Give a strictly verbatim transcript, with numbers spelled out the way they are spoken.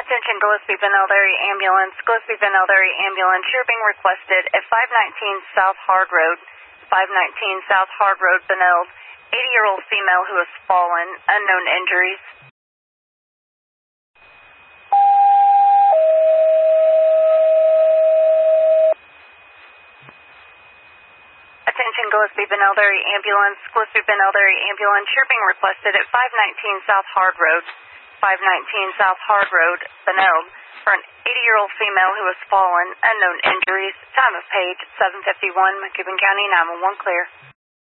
Attention Gillespie Benilde area ambulance. Gillespie Benilde area ambulance. You're being requested at five nineteen South Hard Road. five nineteen South Hard Road, Benilde. eighty-year-old female who has fallen. Unknown injuries. Attention Gillespie Benilde area ambulance. Gillespie Benilde area ambulance. You're being requested at five nineteen South Hard Road. five nineteen South Hard Road, Benilde, for an eighty-year-old female who has fallen. Unknown injuries. Time of page seven fifty-one. McCubbin County nine one one clear.